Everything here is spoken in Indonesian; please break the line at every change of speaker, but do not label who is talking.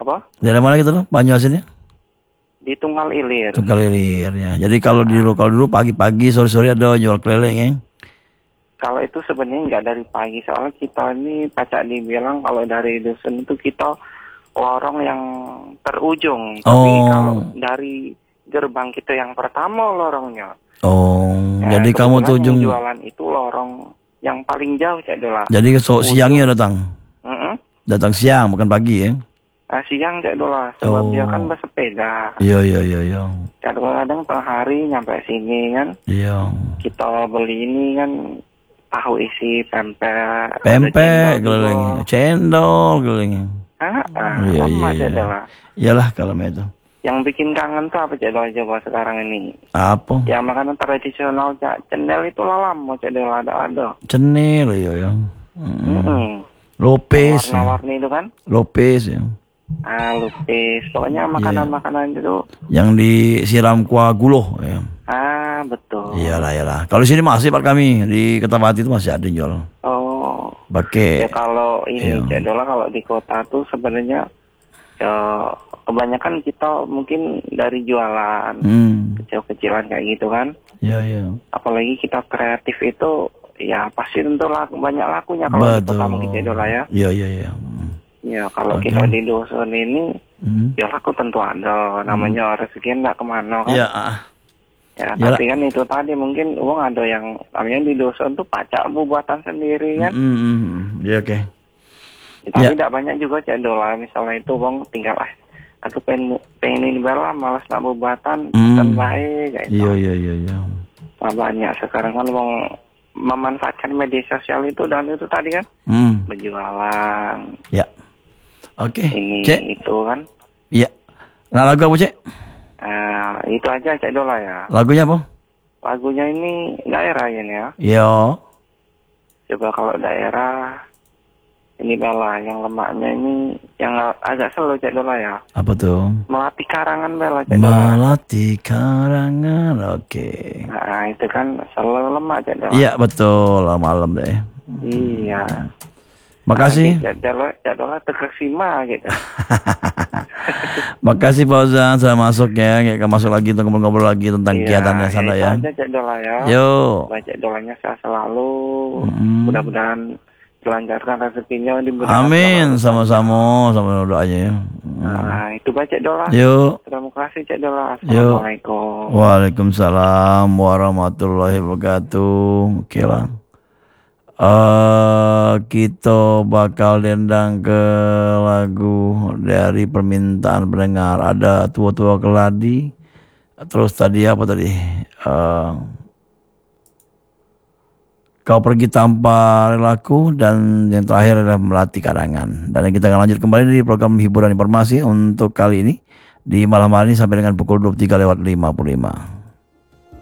Apa?
Daerah mana gitu loh, Banyuasinnya?
Di Tunggal Ilir.
Tunggal Ilir ya. Jadi kalau dulu pagi-pagi, sore-sore ada jual keleleng ya.
Kalau itu sebenarnya nggak dari pagi, soalnya kita ini pacak dibilang kalau dari dusun itu kita lorong yang terujung. Tapi kalau
Oh,
dari gerbang kita yang pertama lorongnya.
oh,
Ya,
jadi kamu
kebetulan
tuh
yang
ujung.
jualan itu lorong yang paling jauh Cak Dola.
Jadi
Ujung.
siangnya datang.
Mm-mm.
Datang siang, bukan pagi ya.
Siang Cak Dola, sebab dia kan
Oh,
bersepeda.
iya iya iya iya.
Kadang-kadang tengah hari nyampe sini kan,
Iya.
kita beli ini kan tahu isi pempek, ada cendol
Pempek
juga.
keleleng, cendol keleleng. Iya iya
Sama
iya.
Cak Dola.
Iyalah kalau itu.
Yang bikin kangen tuh apa Cak Dola coba sekarang ini?
Apa?
Ya makanan tradisional Cak, cendol itu lah lama Cak Dola ada.
Cenil iya ya.
Mm-mm. Yang
Lopes ya.
warna-warni itu kan?
Lopes ya.
Lupis. Pokoknya
Iya.
makanan-makanan itu.
Yang disiram kuah guloh ya.
Betul.
Iyalah iyalah. Kalau sini masih Pak kami di Kertapati itu masih ada yang jual.
Oh, ya
Pakai
kalau
iya.
ini Cak Dola kalau di kota tuh sebenarnya ya, kebanyakan kita mungkin dari jualan kecil-kecilan kayak gitu kan.
Iya iya.
Apalagi kita kreatif itu ya pasti tentu banyak lakunya kalau di kota mungkin Cak Dola ya.
Iya iya iya.
Ya kalau
Oke.
kita di dusun ini ya laku tentu ada. Namanya rezeki enggak kemana kan.
Iya.
Ya,
Iyalah.
tapi kan itu tadi mungkin uang ada yang namanya di dusun tuh pacak buatan sendiri kan.
Iya oke.
Tapi
Ya.
tidak banyak juga Cak Dola. Misalnya itu uang tinggal aku pengen ini bela malas nak buatan dan baik kayak itu.
Iya iya iya iya.
Nah, banyak sekarang kan uang memanfaatkan media sosial itu dan itu tadi kan berjualan
Ya. Oke.
ini
Cek.
itu kan.
Iya. Nah lagu apa Cek?
Itu aja Cak Dola ya.
Lagunya apa?
Lagunya ini daerah ini ya.
Iya.
Coba kalau daerah ini bela yang lemaknya ini yang agak slow Cak Dola ya.
Apa tuh?
Melati Karangan bela Cak Dola.
Melati Karangan. Oke.
Nah itu kan slow lemak Cak Dola.
Iya betul. Malam deh.
Iya.
Makasih.
Cak Dola terkesima gitu.
Makasih Pak Ozan, saya masuk ya. Kita masuk lagi untuk ngobrol-ngobrol lagi tentang kegiatannya sana ya.
Itu aja Cak Dola ya.
Yo.
Cak Dolanya sehat selalu. Mudah-mudahan dilancarkan rezekinya
Amin. Sama-sama doanya ya.
Nah, itu Cak Dola.
Yo.
Terima kasih Cak Dola. Assalamualaikum.
Waalaikumsalam warahmatullahi wabarakatuh. Oke lah. Kita bakal dendang ke lagu dari permintaan pendengar. Ada tua-tua keladi. Terus tadi apa tadi? Kau pergi tanpa relaku, dan yang terakhir adalah Melati Karangan. Dan kita akan lanjut kembali di program hiburan informasi untuk kali ini di malam hari ini sampai dengan pukul 23:55.